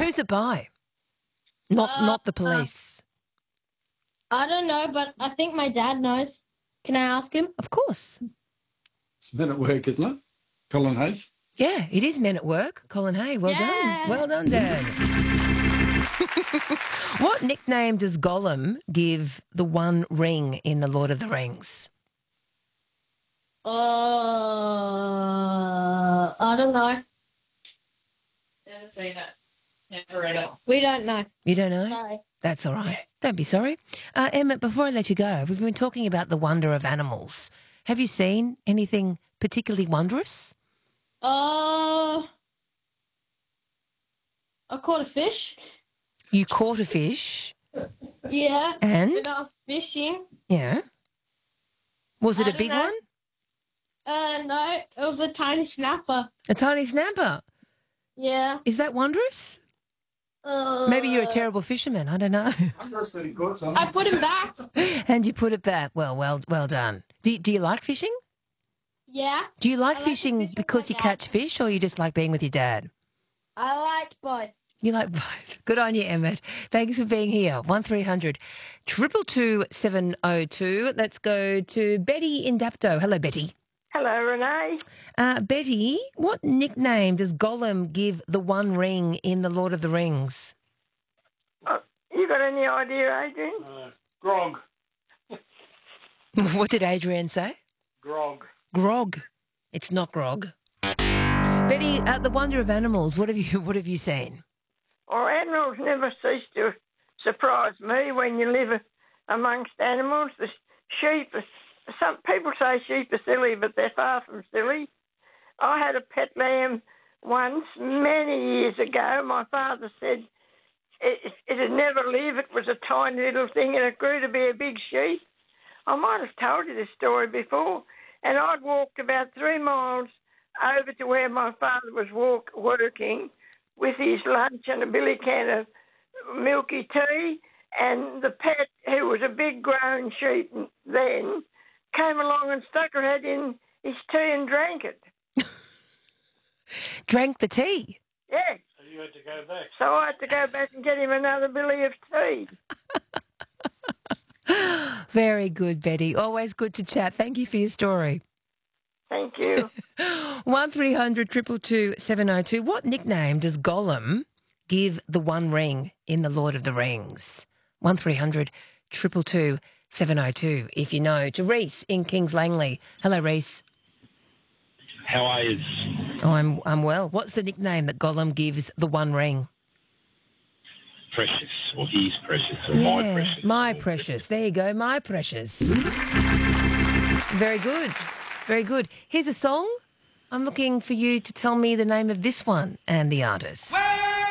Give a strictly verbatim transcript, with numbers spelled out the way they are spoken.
Who's it by? Not Uh, not the police. I don't know, but I think my dad knows. Can I ask him? Of course. It's Men at Work, isn't it? Colin Hayes. Yeah, it is Men at Work. Colin Hay, well Yeah. done. Well done, Dad. What nickname does Gollum give the One Ring in The Lord of the Rings? Uh, I don't know. Never seen it. Never read it. We don't know. You don't know? Sorry. That's all right. Don't be sorry. Uh, Emma, before I let you go, we've been talking about the wonder of animals. Have you seen anything particularly wondrous? Uh, I caught a fish. You caught a fish Yeah. and? When I was fishing. Yeah. Was it I a don't big know. one? Uh, no, it was a tiny snapper. A tiny snapper? Yeah. Is that wondrous? Uh, Maybe you're a terrible fisherman. I don't know. I'm just that he caught something. I put him back. And you put it back. Well, well, well done. Do you, do you like fishing? Yeah. Do you like I like to fishing fish with because my you dad. catch fish, or you just like being with your dad? I like both. You like both. Good on you, Emmett. Thanks for being here. one three hundred two two two seven oh two. Let's go to Betty in Dapto. Hello, Betty. Hello, Renee. Uh, Betty, what nickname does Gollum give the One Ring in The Lord of the Rings? Oh, you got any idea, Adrian? Uh, grog. What did Adrian say? Grog. Grog. It's not grog. Betty, uh, the wonder of animals. What have you? What have you seen? Well, animals never cease to surprise me when you live amongst animals. The sheep, are, some people say sheep are silly, but they're far from silly. I had a pet lamb once, many years ago. My father said it, it'd never live. It was a tiny little thing, and it grew to be a big sheep. I might have told you this story before. And I'd walked about three miles over to where my father was walk, working with his lunch and a billy can of milky tea, and the pet, who was a big grown sheep then, came along and stuck her head in his tea and drank it. Drank the tea. Yes. So you had to go back. So I had to go back and get him another billy of tea. Very good, Betty. Always good to chat. Thank you for your story. Thank you. one three hundred two two two seven oh two. What nickname does Gollum give the One Ring in The Lord of the Rings? one three hundred two two two seven oh two, if you know. To Reese in Kings Langley. Hello, Reese. How are you? Oh, I'm, I'm well. What's the nickname that Gollum gives the One Ring? Precious, or he's precious, or my Yeah, precious. my precious. There you go, my precious. Very good. Very good. Here's a song. I'm looking for you to tell me the name of this one and the artist.